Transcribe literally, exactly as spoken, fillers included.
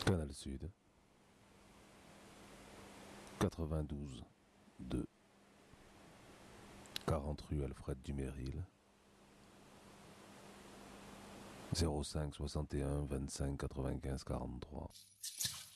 Canal Sud, quatre-vingt-douze deux, quarante rue Alfred Duméril, zéro cinq soixante et un vingt-cinq quatre-vingt-quinze quarante-trois.